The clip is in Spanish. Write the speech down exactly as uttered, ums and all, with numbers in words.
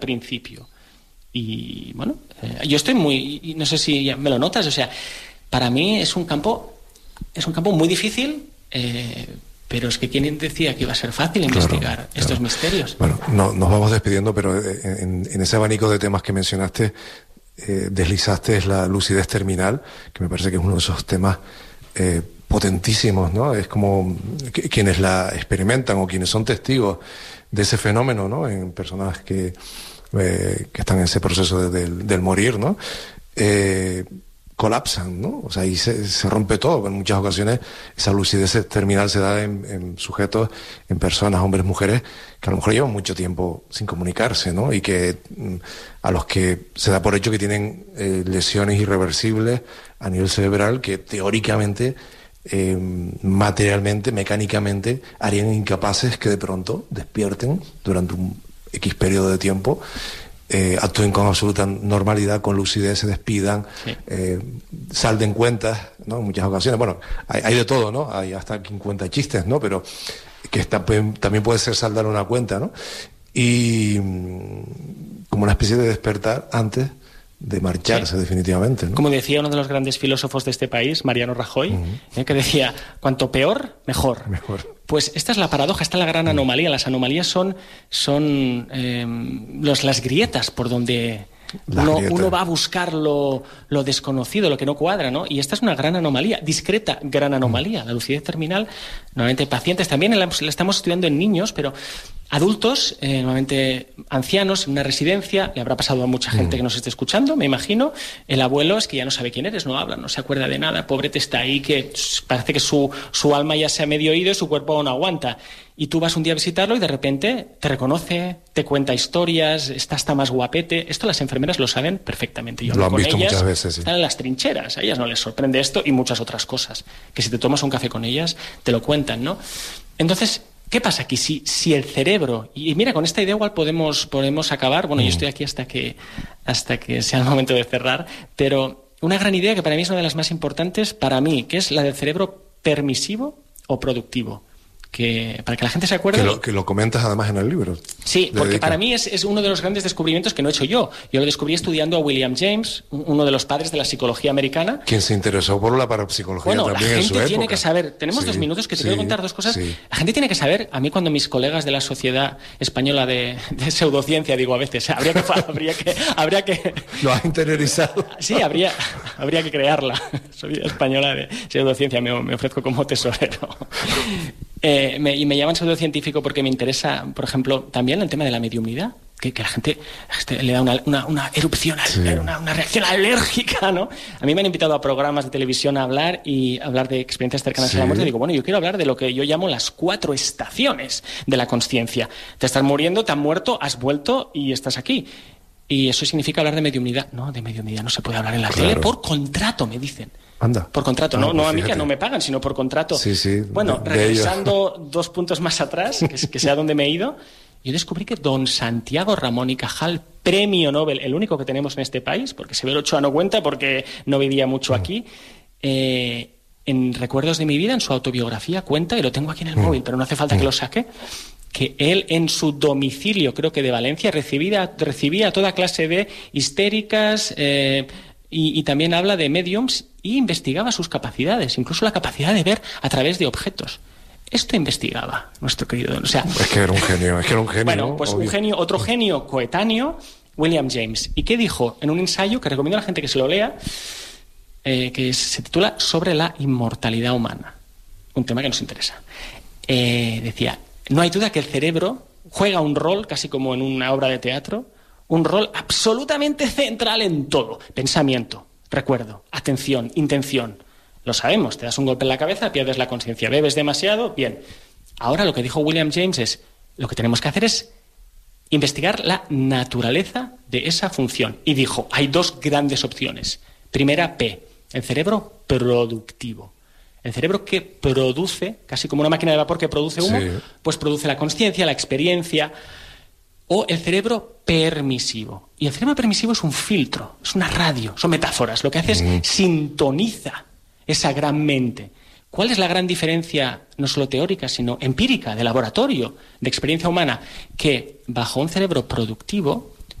principio. Y bueno, eh, yo estoy muy, no sé si ya me lo notas, o sea, para mí es un campo, es un campo muy difícil, eh, pero es que quién decía que iba a ser fácil investigar claro, estos claro. misterios. Bueno, no, nos vamos despidiendo, pero en, en ese abanico de temas que mencionaste, eh, deslizaste es la lucidez terminal, que me parece que es uno de esos temas eh, potentísimos, ¿no? Es como que, quienes la experimentan o quienes son testigos de ese fenómeno, ¿no? En personas que, eh, que están en ese proceso de, de, del morir, ¿no? Eh, colapsan, ¿no? O sea, ahí se, se rompe todo. En muchas ocasiones esa lucidez terminal se da en, en sujetos, en personas, hombres, mujeres, que a lo mejor llevan mucho tiempo sin comunicarse, ¿no? Y que a los que se da por hecho que tienen eh, lesiones irreversibles a nivel cerebral que teóricamente, eh, materialmente, mecánicamente, harían incapaces que de pronto despierten durante un X periodo de tiempo, Eh, actúen con absoluta normalidad, con lucidez, se despidan, sí. eh, salden cuentas, ¿no? En muchas ocasiones. Bueno, hay, hay de todo, ¿no? Hay hasta quien cuenta chistes, ¿no? Pero que está, también puede ser saldar una cuenta, ¿no? Y como una especie de despertar antes de marcharse, sí. definitivamente, ¿no? Como decía uno de los grandes filósofos de este país, Mariano Rajoy, uh-huh. eh, que decía, cuanto peor, mejor. Mejor. Pues esta es la paradoja, esta es la gran uh-huh. anomalía. Las anomalías son, son eh, los, las grietas por donde uno, uno va a buscar lo, lo desconocido, lo que no cuadra, ¿no? Y esta es una gran anomalía, discreta gran anomalía. Uh-huh. La lucidez terminal, normalmente pacientes, también la, la estamos estudiando en niños, pero adultos, eh, normalmente ancianos, en una residencia, le habrá pasado a mucha gente mm. que nos esté escuchando, me imagino. El abuelo es que ya no sabe quién eres, no habla, no se acuerda de nada, pobrete está ahí, que parece que su, su alma ya se ha medio ido y su cuerpo aún aguanta. Y tú vas un día a visitarlo y de repente te reconoce, te cuenta historias, está hasta más guapete. Esto las enfermeras lo saben perfectamente. Yo lo han con visto ellas, muchas veces, sí. Están en las trincheras, a ellas no les sorprende esto y muchas otras cosas, que si te tomas un café con ellas te lo cuentan, ¿no? Entonces, ¿qué pasa aquí? Si, si el cerebro... Y mira, con esta idea igual podemos, podemos acabar... Bueno, mm. yo estoy aquí hasta que, hasta que sea el momento de cerrar, pero una gran idea que para mí es una de las más importantes para mí, que es la del cerebro permisivo o productivo. Que, para que la gente se acuerde... Que lo, que lo comentas además en el libro. Sí, porque dedica. Para mí es, es uno de los grandes descubrimientos que no he hecho yo. Yo lo descubrí estudiando a William James, uno de los padres de la psicología americana. Quien se interesó por la parapsicología bueno, también en su época. La gente tiene que saber... Tenemos sí, dos minutos que te sí, quiero contar dos cosas. Sí. La gente tiene que saber... A mí cuando mis colegas de la Sociedad Española de, de Pseudociencia, digo a veces, habría que... Habría que, habría que lo has interiorizado. Sí, habría, habría que crearla. Sociedad Española de Pseudociencia, me, me ofrezco como tesorero. Eh, me, y me llaman pseudocientífico porque me interesa, por ejemplo, también el tema de la mediumnidad, que, que la gente este, le da una, una, una erupción, sí. una, una reacción alérgica, ¿no? A mí me han invitado a programas de televisión a hablar y hablar de experiencias cercanas sí. a la muerte. Y digo, bueno, yo quiero hablar de lo que yo llamo las cuatro estaciones de la consciencia. Te estás muriendo, te has muerto, has vuelto y estás aquí. Y eso significa hablar de mediumnidad. No, de mediumnidad no se puede hablar en la claro. tele por contrato, me dicen. Anda. Por contrato, ah, no, pues no a mí fíjate. Que no me pagan, sino por contrato. Sí, sí. Bueno, de, regresando de dos puntos más atrás, que, que sea donde me he ido, yo descubrí que don Santiago Ramón y Cajal, premio Nobel, el único que tenemos en este país, porque Severo Ochoa no cuenta porque no vivía mucho aquí, eh, en Recuerdos de mi vida, en su autobiografía, cuenta, y lo tengo aquí en el mm. móvil, pero no hace falta mm. que lo saque, que él en su domicilio, creo que de Valencia, recibía, recibía toda clase de histéricas... Eh, Y, y también habla de mediums y investigaba sus capacidades, incluso la capacidad de ver a través de objetos. Esto investigaba nuestro querido... O sea, es que era un genio, es que era un genio. Bueno, pues obvio. un genio, otro genio coetáneo, William James. ¿Y qué dijo? En un ensayo que recomiendo a la gente que se lo lea, eh, que se titula Sobre la inmortalidad humana. Un tema que nos interesa. Eh, decía, no hay duda que el cerebro juega un rol, casi como en una obra de teatro, un rol absolutamente central en todo. Pensamiento, recuerdo, atención, intención. Lo sabemos, te das un golpe en la cabeza, pierdes la conciencia. Bebes demasiado, bien. Ahora lo que dijo William James es, lo que tenemos que hacer es investigar la naturaleza de esa función. Y dijo, hay dos grandes opciones. Primera, P, el cerebro productivo. El cerebro que produce, casi como una máquina de vapor que produce humo, sí. pues produce la conciencia, la experiencia... O el cerebro permisivo. Y el cerebro permisivo es un filtro, es una radio, son metáforas. Lo que hace es mm. sintoniza esa gran mente. ¿Cuál es la gran diferencia, no solo teórica, sino empírica, de laboratorio, de experiencia humana? Que bajo un cerebro productivo,